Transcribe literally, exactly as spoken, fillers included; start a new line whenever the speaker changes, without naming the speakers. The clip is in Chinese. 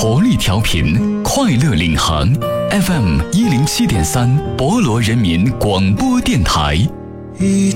活力调频，快乐领航 F M 一零七点三，博罗人民广播电台。